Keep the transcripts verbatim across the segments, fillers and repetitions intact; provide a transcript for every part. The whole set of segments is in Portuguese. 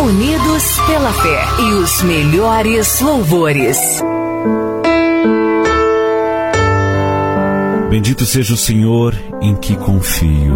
Unidos pela fé e os melhores louvores. Bendito seja o Senhor em que confio.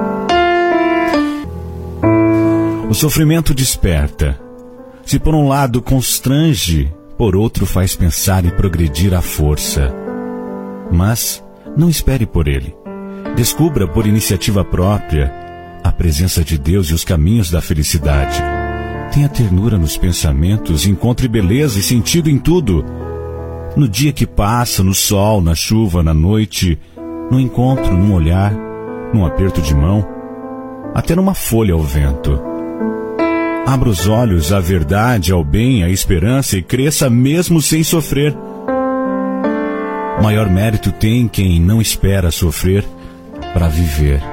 O sofrimento desperta. Se por um lado constrange, por outro faz pensar e progredir à força. Mas não espere por ele. Descubra por iniciativa própria a presença de Deus e os caminhos da felicidade. Tenha ternura nos pensamentos, encontre beleza e sentido em tudo. No dia que passa, no sol, na chuva, na noite, no encontro, num olhar, num aperto de mão, até numa folha ao vento. Abra os olhos à verdade, ao bem, à esperança e cresça mesmo sem sofrer. Maior mérito tem quem não espera sofrer para viver.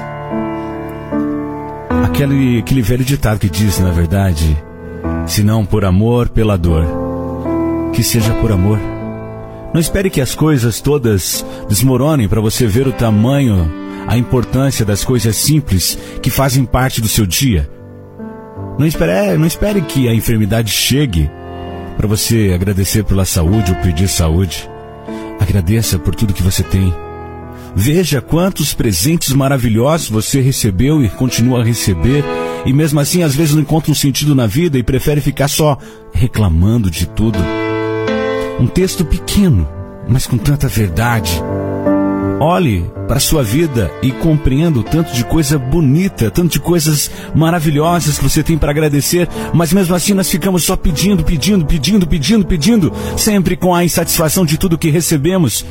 Aquele, aquele velho ditado que diz, na verdade, se não por amor, pela dor. Que seja por amor. Não espere que as coisas todas desmoronem para você ver o tamanho, a importância das coisas simples que fazem parte do seu dia. Não espere, não espere que a enfermidade chegue para você agradecer pela saúde ou pedir saúde. Agradeça por tudo que você tem. Veja quantos presentes maravilhosos você recebeu e continua a receber, e mesmo assim às vezes não encontra um sentido na vida e prefere ficar só reclamando de tudo. Um texto pequeno, mas com tanta verdade. Olhe para a sua vida e compreenda o tanto de coisa bonita, tanto de coisas maravilhosas que você tem para agradecer, mas mesmo assim nós ficamos só pedindo, pedindo, pedindo, pedindo, pedindo, sempre com a insatisfação de tudo que recebemos.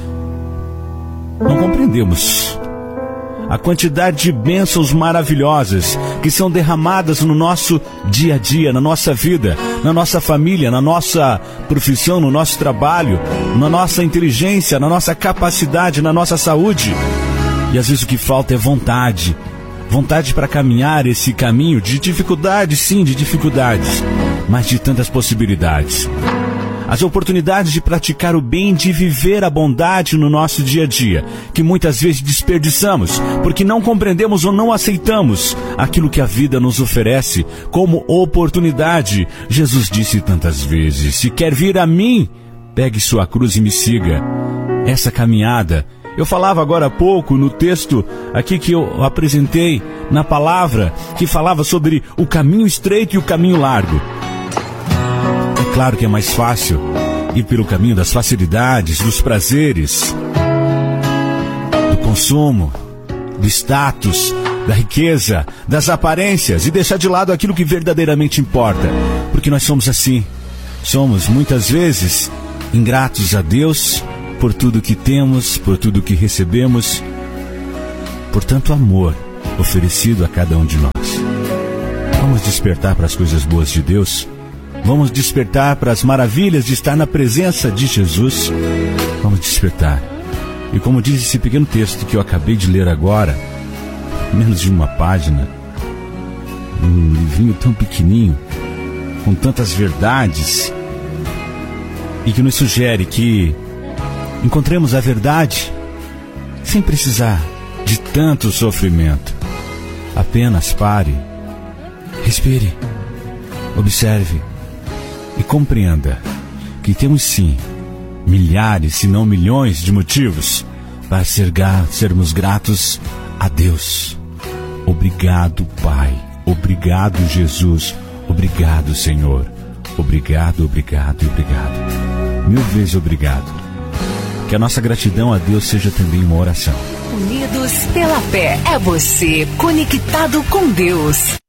Não compreendemos a quantidade de bênçãos maravilhosas que são derramadas no nosso dia a dia, na nossa vida, na nossa família, na nossa profissão, no nosso trabalho, na nossa inteligência, na nossa capacidade, na nossa saúde. E às vezes o que falta é vontade. Vontade para caminhar esse caminho de dificuldades, sim, de dificuldades, mas de tantas possibilidades. As oportunidades de praticar o bem, de viver a bondade no nosso dia a dia, que muitas vezes desperdiçamos, porque não compreendemos ou não aceitamos aquilo que a vida nos oferece como oportunidade. Jesus disse tantas vezes, se quer vir a mim, pegue sua cruz e me siga. Essa caminhada, eu falava agora há pouco no texto aqui que eu apresentei, na palavra, que falava sobre o caminho estreito e o caminho largo. É claro que é mais fácil ir pelo caminho das facilidades, dos prazeres, do consumo, do status, da riqueza, das aparências e deixar de lado aquilo que verdadeiramente importa. Porque nós somos assim. Somos, muitas vezes, ingratos a Deus por tudo que temos, por tudo que recebemos, por tanto amor oferecido a cada um de nós. Vamos despertar para as coisas boas de Deus. Vamos despertar para as maravilhas de estar na presença de Jesus. Vamos despertar. E como diz esse pequeno texto que eu acabei de ler agora, menos de uma página, um livrinho tão pequenininho, com tantas verdades, e que nos sugere que encontremos a verdade sem precisar de tanto sofrimento. Apenas pare, respire, observe e compreenda que temos sim milhares, se não milhões de motivos para ser, sermos gratos a Deus. Obrigado, Pai. Obrigado, Jesus. Obrigado, Senhor. Obrigado, obrigado e obrigado. Mil vezes obrigado. Que a nossa gratidão a Deus seja também uma oração. Unidos pela fé. É você conectado com Deus.